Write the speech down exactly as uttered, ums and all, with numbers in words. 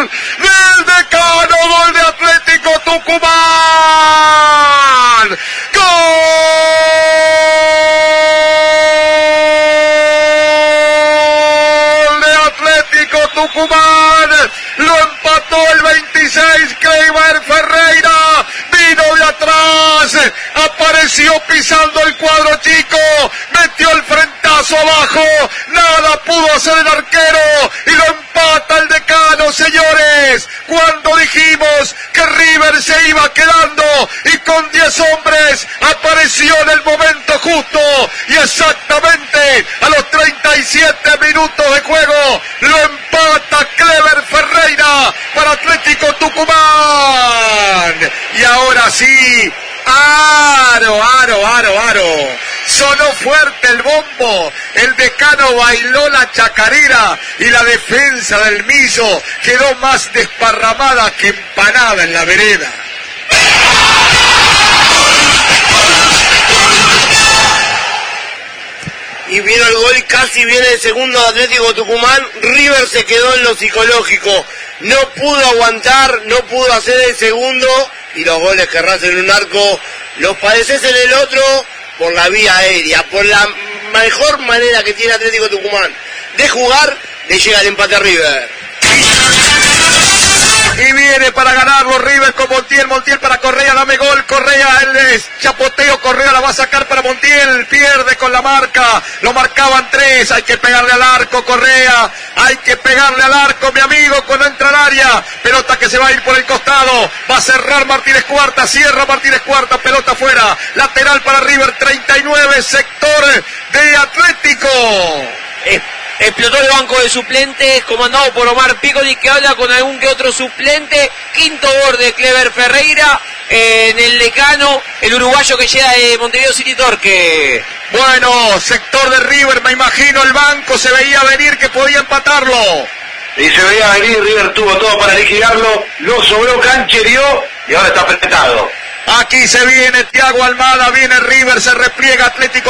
gol del Decano, gol de Atlético Tucumán. Gol de Atlético Tucumán. Lo empató el veintiséis, Kleiber Ferreira. Vino de atrás, apareció pisando el cuadro chico, metió el frentazo abajo, nada pudo hacer el arquero y lo empata el Decano, señores. Cuando dijimos que River se iba quedando y con diez hombres, apareció en el momento justo y exactamente a los treinta y siete minutos de juego lo empata Kleiber Ferreira para Atlético Tucumán. Y ahora sí, aro, aro, aro, aro. Sonó fuerte el bombo, el Decano bailó la chacarera y la defensa del Millo quedó más desparramada que empanada en la vereda. Y vino el gol, casi viene el segundo de Atlético Tucumán. River se quedó en lo psicológico, no pudo aguantar, no pudo hacer el segundo, y los goles que erras en un arco los padeces en el otro por la vía aérea, por la mejor manera que tiene Atlético Tucumán de jugar, le llega el empate a River. Y viene para ganarlo River con Montiel, Montiel para Correa, dame gol, Correa, el chapoteo, Correa la va a sacar para Montiel, pierde con la marca, lo marcaban tres, hay que pegarle al arco, Correa, hay que pegarle al arco, mi amigo, cuando entra al área, pelota que se va a ir por el costado, va a cerrar Martínez Cuarta, cierra Martínez Cuarta, pelota afuera, lateral para River, treinta y nueve, sector de Atlético. Eh. Explotó el banco de suplentes, comandado por Omar Piccoli, que habla con algún que otro suplente. Quinto gol de Kleiber Ferreira eh, en el Decano, el uruguayo que llega de Montevideo City Torque. Bueno, sector de River, me imagino el banco, se veía venir que podía empatarlo. Y se veía venir, River tuvo todo para liquidarlo, lo sobró, canchereó y ahora está apretado. Aquí se viene Thiago Almada, viene River, se repliega Atlético